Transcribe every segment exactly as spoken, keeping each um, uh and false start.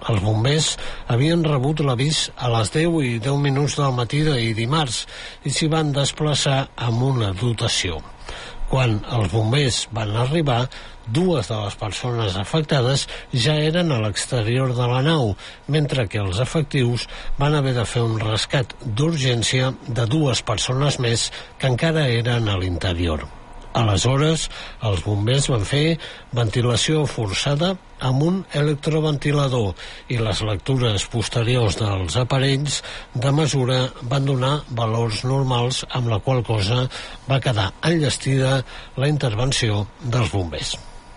Els bombers havien rebut l'avís a les deu i deu minuts del matí d'ahir dimarts i s'hi van desplaçar amb una dotació. Quan els bombers van arribar, dues de les persones afectades ja eren a l'exterior de la nau, mentre que els efectius van haver de fer un rescat d'urgència de dues persones més que encara eren a l'interior. Aleshores, els bombers van fer ventilació forçada amb un electroventilador i les lectures posteriors dels aparells de mesura van donar valors normals, amb la qual cosa va quedar enllestida la intervenció dels bombers.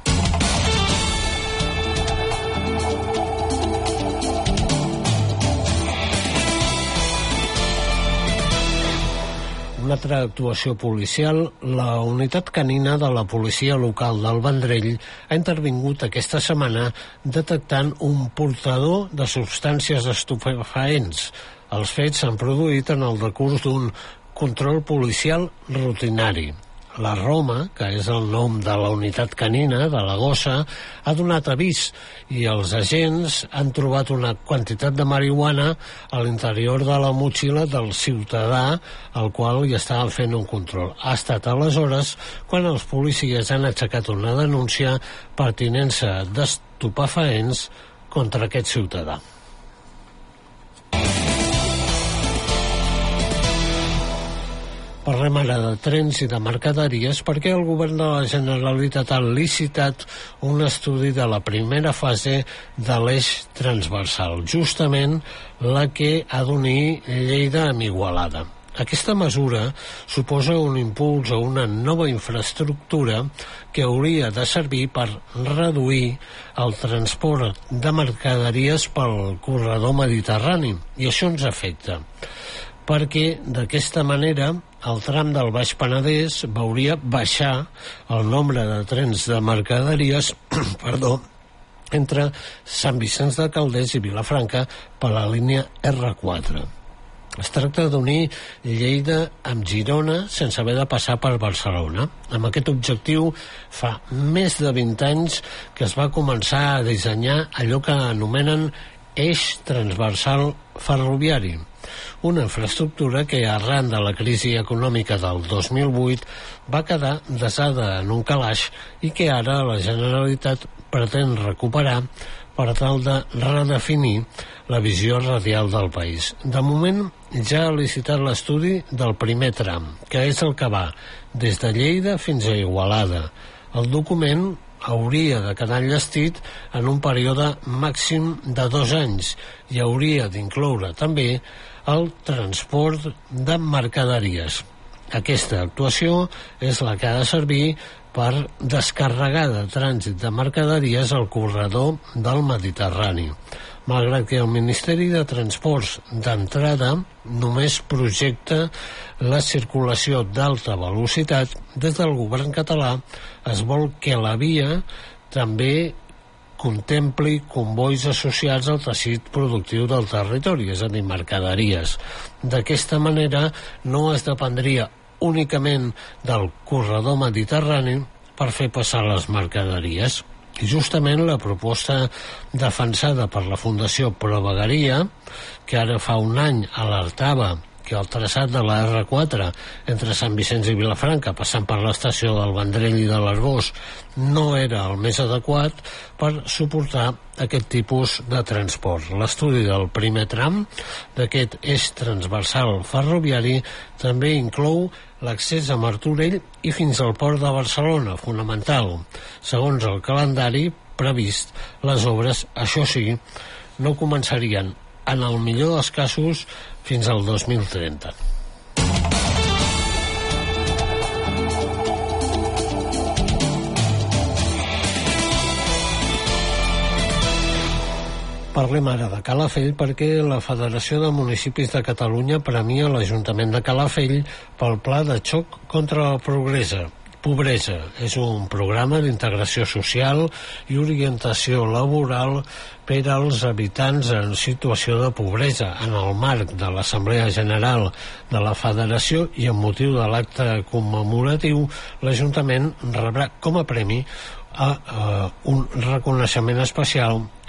Una altra actuació policial, la unitat canina de la policia local del Vendrell ha intervingut aquesta setmana detectant un portador de substàncies estupefaents. Els fets s'han produït en el decurs d'un control policial rutinari. La Roma, que és el nom de la unitat canina, de la gossa, ha donat avís i els agents han trobat una quantitat de marihuana a l'interior de la motxilla del ciutadà al qual hi estaven fent un control. Ha estat aleshores quan els policies han aixecat una denúncia per tinença d'estupefaents contra aquest ciutadà. Parlem ara de trens i de mercaderies perquè el govern de la Generalitat ha licitat un estudi de la primera fase de l'eix transversal, justament la que ha d'unir Lleida amb Igualada. Aquesta mesura suposa un impuls a una nova infraestructura que hauria de servir per reduir el transport de mercaderies pel corredor mediterrani, i això ens afecta, perquè d'aquesta manera el tram del Baix Penedès veuria baixar el nombre de trens de mercaderies perdó, entre Sant Vicenç de Calders i Vilafranca per la línia erre quatre. Es tracta d'unir Lleida amb Girona sense haver de passar per Barcelona. Amb aquest objectiu, fa més de vint anys que es va començar a dissenyar allò que anomenen eix transversal ferroviari, una infraestructura que arran de la crisi econòmica del dos mil vuit va quedar desada en un calaix i que ara la Generalitat pretén recuperar per tal de redefinir la visió radial del país. De moment ja ha licitat l'estudi del primer tram, que és el que va des de Lleida fins a Igualada. El document hauria de quedar enllestit en un període màxim de dos anys i hauria d'incloure també el transport de mercaderies. Aquesta actuació és la que ha de servir per descarregar de trànsit de mercaderies al corredor del Mediterrani. Malgrat que el Ministeri de Transports d'entrada només projecta la circulació d'alta velocitat, des del govern català es vol que la via també contempli convois associats al teixit productiu del territori, és a dir, mercaderies. D'aquesta manera no es dependria únicament del corredor mediterrani per fer passar les mercaderies. I justament la proposta defensada per la Fundació Pro Vegueria, que ara fa un any alertava que el traçat de la erre quatre entre Sant Vicenç i Vilafranca, passant per l'estació del Vendrell i de l'Arboç, no era el més adequat per suportar aquest tipus de transport. L'estudi del primer tram d'aquest eix transversal ferroviari també inclou l'accés a Martorell i fins al port de Barcelona, fonamental. Segons el calendari previst, les obres, això sí, no començarien, en el millor dels casos, fins al dos mil trenta. Parlem ara de Calafell perquè la Federació de Municipis de Catalunya premia l'Ajuntament de Calafell pel Pla de Xoc contra la Pobresa. Pobresa és un programa d'integració social i orientació laboral per als habitants en situació de pobresa. En el marc de l'Assemblea General de la Federació i amb motiu de l'acte commemoratiu, l'Ajuntament rebrà com a premi a, a un reconeixement especial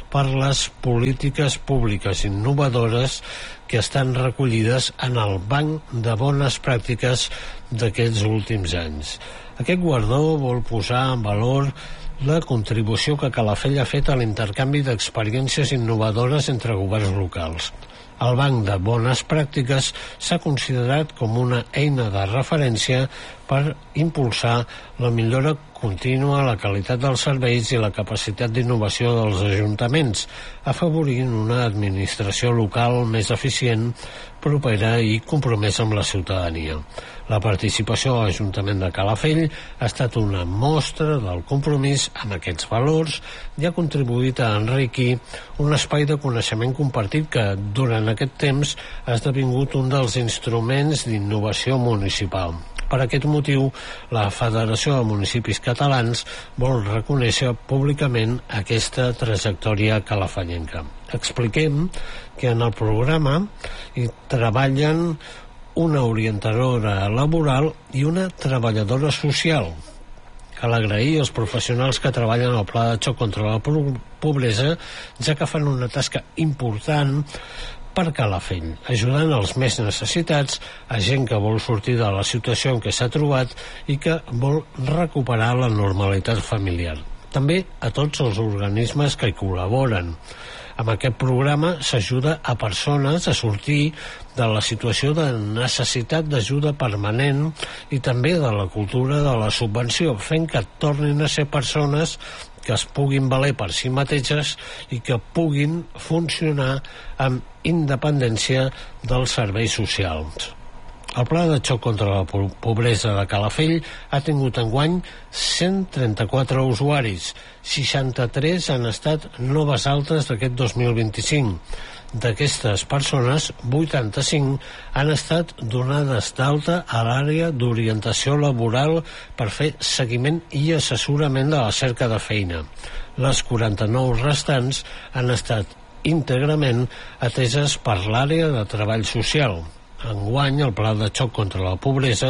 per les polítiques públiques innovadores que estan recollides en el banc de bones pràctiques d'aquests últims anys. Aquest guardó vol posar en valor la contribució que Calafell ha fet a l'intercanvi d'experiències innovadores entre governs locals. El Banc de Bones Pràctiques s'ha considerat com una eina de referència per impulsar la millora contínua, la qualitat dels serveis i la capacitat d'innovació dels ajuntaments, afavorint una administració local més eficient, propera i compromesa amb la ciutadania. La participació a l'Ajuntament de Calafell ha estat una mostra del compromís amb aquests valors i ha contribuït a enriquir un espai de coneixement compartit que, durant aquest temps, ha esdevingut un dels instruments d'innovació municipal. Per aquest motiu, la Federació de Municipis Catalans vol reconèixer públicament aquesta trajectòria calafellenca. Expliquem que en el programa hi treballen una orientadora laboral i una treballadora social. Cal agrair als professionals que treballen al Pla de Xoc contra la Pobresa, ja que fan una tasca important per Calafell, ajudant els més necessitats, a gent que vol sortir de la situació en què s'ha trobat i que vol recuperar la normalitat familiar. També a tots els organismes que hi col·laboren. Amb aquest programa s'ajuda a persones a sortir de la situació de necessitat d'ajuda permanent i també de la cultura de la subvenció, fent que tornin a ser persones que es puguin valer per si mateixes i que puguin funcionar amb independència dels serveis socials. El Pla de Xoc contra la Pobresa de Calafell ha tingut enguany cent trenta-quatre usuaris, seixanta-tres han estat noves altes d'aquest dos mil vint-i-cinc. D'aquestes persones, vuitanta-cinc han estat donades d'alta a l'àrea d'orientació laboral per fer seguiment i assessorament de la cerca de feina. Les quaranta-nou restants han estat íntegrament ateses per l'àrea de treball social. Enguany, el Pla de Xoc contra la Pobresa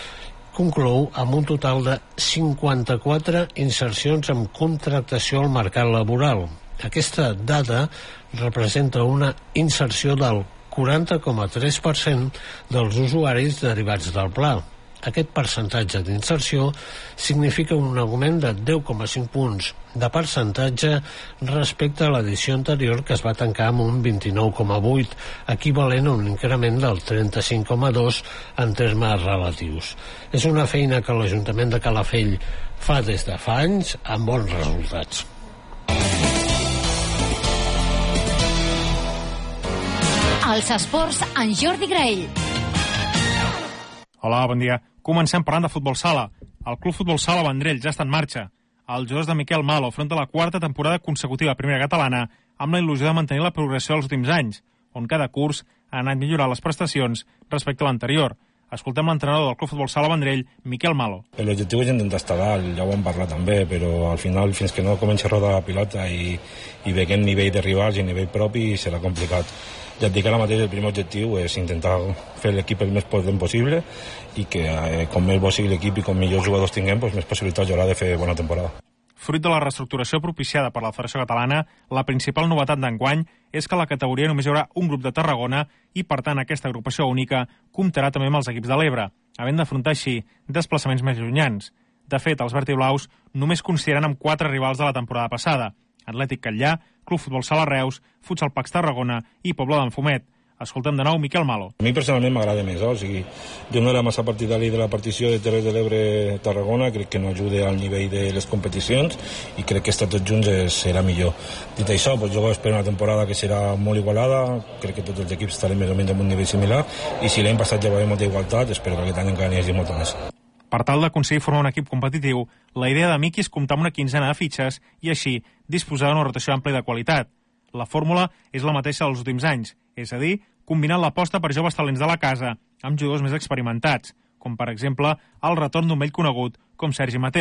conclou amb un total de cinquanta-quatre insercions amb contractació al mercat laboral. Aquesta dada representa una inserció del quaranta coma tres per cent dels usuaris derivats del pla. Aquest percentatge d'inserció significa un augment de deu coma cinc punts de percentatge respecte a l'edició anterior, que es va tancar amb un vint-i-nou coma vuit, equivalent a un increment del trenta-cinc coma dos en termes relatius. És una feina que l'Ajuntament de Calafell fa des de fa anys amb bons resultats. Els esports en Jordi Graell. Hola, bon dia. Comencem parlant de futbol sala. El Club Futbol Sala Vendrell ja està en marxa. Els jugadors de Miquel Malo afronta la quarta temporada consecutiva a Primera Catalana amb la il·lusió de mantenir la progressió dels últims anys, on cada curs ha anat millorant les prestacions respecte a l'anterior. Escoltem l'entrenador del Club Futbol Sala Vendrell, Miquel Malo. L'objectiu és intentar estar dalt, ja ho vam parlar també, però al final fins que no comenci a rodar la pilota i, i veiem nivell de rivals i nivell propi serà complicat. Ja et dic ara mateix el primer objectiu és intentar fer l'equip el més potent possible i que eh, com més bo sigui l'equip i com millors jugadors tinguem, doncs més possibilitats hi haurà de fer bona temporada. Fruit de la reestructuració propiciada per la Federació Catalana, la principal novetat d'enguany és que a la categoria només hi haurà un grup de Tarragona i, per tant, aquesta agrupació única comptarà també amb els equips de l'Ebre, havent d'afrontar així desplaçaments més llunyans. De fet, els vertiblaus només consideren amb quatre rivals de la temporada passada: Atlètic Catllà, Club Futbol Sala Reus, Futsal Pax Tarragona i Pobla d'en Fumet. Escoltem de nou Miquel Malo. A mi personalment m'agrada més, eh? O sigui, jo no era massa partidari de la partició de Terres de l'Ebre Tarragona, crec que no ajuda al nivell de les competicions i crec que estar tots junts serà millor. Dit això, doncs jo espero una temporada que serà molt igualada, crec que tots els equips estarem més o menys en un nivell similar i si l'any passat ja va haver molta igualtat, espero que aquest any encara n'hi hagi molta més. Per tal d'aconseguir formar un equip competitiu, la idea de Miqui és comptar amb una quinzena de fitxes i així disposar d'una rotació àmplia de qualitat. La fórmula és la mateixa dels últims anys, és a dir, combinant l'aposta per joves talents de la casa amb jugadors més experimentats, com per exemple el retorn d'un vell conegut com Sergi Mateu.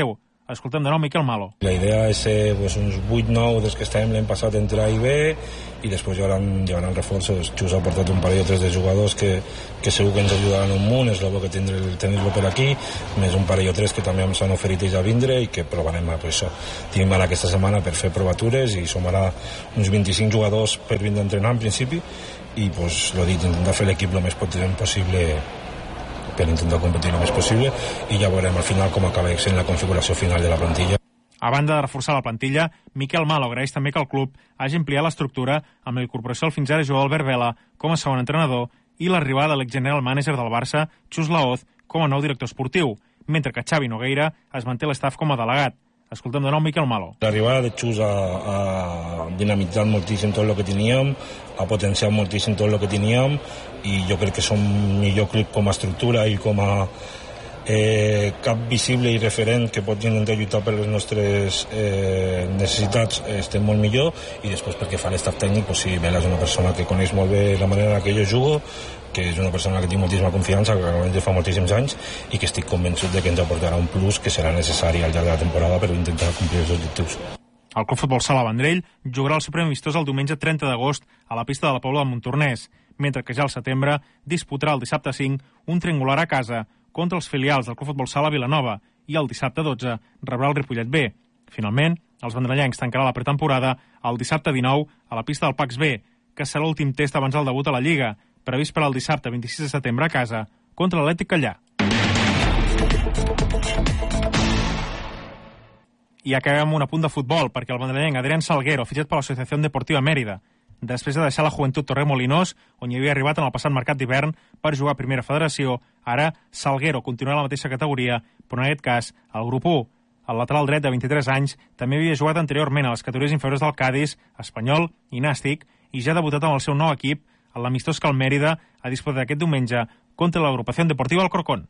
Escoltem de nou Miquel Malo. La idea és ser pues, uns vuit nou des que estàvem l'any passat entre A i B i després hi haurà, hi haurà reforços. Xus ha portat un parell o tres de jugadors que, que segur que ens ajudaran un munt, és bo que tenir-lo per aquí, més un parell o tres que també ens han oferit ells a vindre i que provarem a, pues, això. Tenim ara aquesta setmana per fer provatures i sumarà uns vint-i-cinc jugadors per vindre a entrenar en principi i pues, lo dit, intentar fer l'equip el més potent possible per intentar competir el més possible i ja veurem al final com acaba sent la configuració final de la plantilla. A banda de reforçar la plantilla, Miquel Malo agraeix també que el club hagi ampliat l'estructura amb la incorporació del fins ara jugador Albert Vela com a segon entrenador i l'arribada de l'exgeneral manager del Barça, Xus Laoz, com a nou director esportiu, mentre que Xavi Nogueira es manté l'estaf com a delegat. Escoltem de nou Miquel Malo. L'arribada de Xus ha, ha dinamitzat moltíssim tot el que teníem, ha potenciat moltíssim tot el que teníem i jo crec que som millor club com a estructura i com a eh, cap visible i referent que pot intentar lluitar per les nostres eh, necessitats, eh, estem molt millor i després perquè fa l'estaf tècnic, pues sí, Vela és una persona que coneix molt bé la manera en què jo jugo, que és una persona que tinc moltíssima confiança, que realment fa moltíssims anys i que estic convençut de que ens aportarà un plus que serà necessari al llarg de la temporada per intentar complir els objectius. El Club Futbol Sala Vendrell jugarà el seu primer amistós el diumenge trenta d'agost a la pista de la Pobla de Montornès, mentre que ja al setembre disputarà el dissabte cinc un triangular a casa contra els filials del Club Futbol Sala Vilanova i el dissabte dotze rebrà el Ripollet B. Finalment, els vendrellencs tancarà la pretemporada el dissabte dinou a la pista del Pax B, que serà l'últim test abans del debut a la Lliga, previst per al dissabte vint-i-sis de setembre a casa contra l'Atlètic Callà. I acabem amb un apunt de futbol, perquè el vendrellenc Adrián Salguero, fitxat per l'Associació Deportiva Mèrida, després de deixar la Joventut Torremolinos, on hi havia arribat en el passat mercat d'hivern per jugar a Primera Federació, ara Salguero continuarà a la mateixa categoria, però en aquest cas al grup u. El lateral dret de vint-i-tres anys també havia jugat anteriorment a les categories inferiors del Cádiz, Espanyol i Nàstic, i ja ha debutat amb el seu nou equip en l'amistós que el Mèrida ha disputat aquest diumenge contra l'Agrupació Deportiva Alcorcón.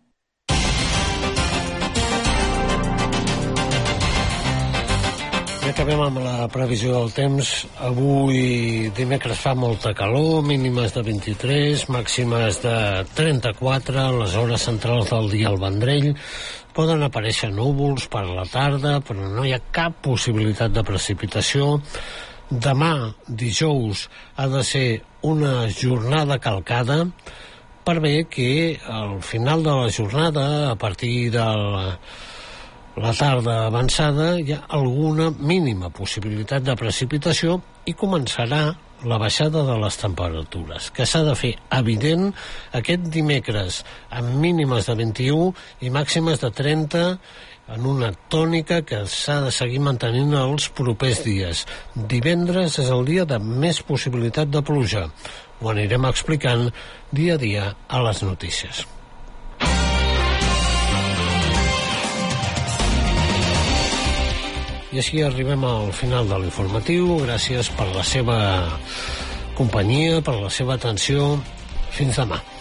I acabem amb la previsió del temps. Avui dimecres fa molta calor, mínimes de vint-i-tres, màximes de trenta-quatre, a les hores centrals del dia al Vendrell. Poden aparèixer núvols per la tarda, però no hi ha cap possibilitat de precipitació. Demà, dijous, ha de ser una jornada calcada per bé que al final de la jornada, a partir de la, la tarda avançada, hi ha alguna mínima possibilitat de precipitació i començarà la baixada de les temperatures, que s'ha de fer evident aquest dimecres amb mínimes de vint-i-u i màximes de trenta, en una tònica que s'ha de seguir mantenint els propers dies. Divendres és el dia de més possibilitat de pluja. Ho anirem explicant dia a dia a les notícies. I així arribem al final de l'informatiu. Gràcies per la seva companyia, per la seva atenció. Fins demà.